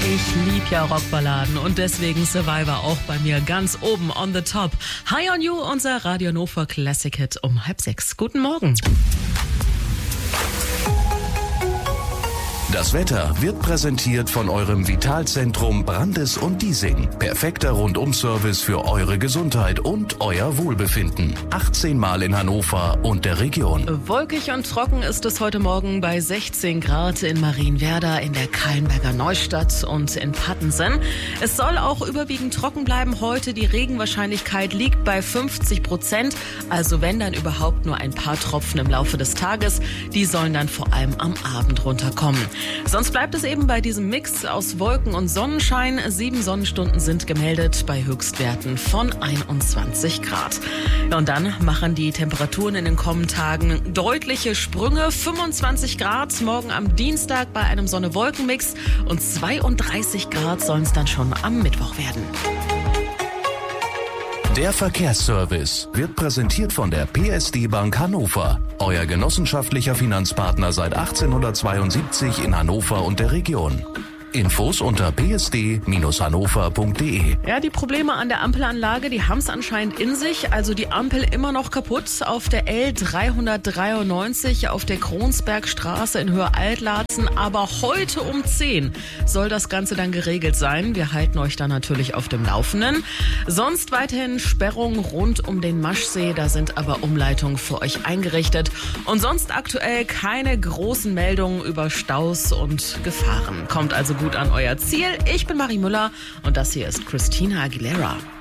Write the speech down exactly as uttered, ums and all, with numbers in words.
Ich liebe ja Rockballaden und deswegen Survivor auch bei mir ganz oben on the top. High on You, unser Radio Hannover Classic Hit um halb sechs. Guten Morgen. Das Wetter wird präsentiert von eurem Vitalzentrum Brandes und Diesing. Perfekter Rundum-Service für eure Gesundheit und euer Wohlbefinden. achtzehn Mal in Hannover und der Region. Wolkig und trocken ist es heute Morgen bei sechzehn Grad in Marienwerder, in der Kallenberger Neustadt und in Pattensen. Es soll auch überwiegend trocken bleiben heute. Die Regenwahrscheinlichkeit liegt bei fünfzig Prozent. Also wenn dann überhaupt nur ein paar Tropfen im Laufe des Tages. Die sollen dann vor allem am Abend runterkommen. Sonst bleibt es eben bei diesem Mix aus Wolken und Sonnenschein. Sieben Sonnenstunden sind gemeldet bei Höchstwerten von einundzwanzig Grad. Und dann machen die Temperaturen in den kommenden Tagen deutliche Sprünge. fünfundzwanzig Grad morgen am Dienstag bei einem Sonne-Wolken-Mix und zweiunddreißig Grad sollen es dann schon am Mittwoch werden. Der Verkehrsservice wird präsentiert von der P S D Bank Hannover. Euer genossenschaftlicher Finanzpartner seit achtzehnhundertzweiundsiebzig in Hannover und der Region. Infos unter p s d Bindestrich hannover punkt d e. Ja, die Probleme an der Ampelanlage, die haben es anscheinend in sich. Also die Ampel immer noch kaputt auf der L dreihundertdreiundneunzig auf der Kronsbergstraße in Höhe Altlatzen. Aber heute um zehn soll das Ganze dann geregelt sein. Wir halten euch da natürlich auf dem Laufenden. Sonst weiterhin Sperrung rund um den Maschsee. Da sind aber Umleitungen für euch eingerichtet. Und sonst aktuell keine großen Meldungen über Staus und Gefahren. Kommt also gut an euer Ziel. Ich bin Marie Müller und das hier ist Christina Aguilera.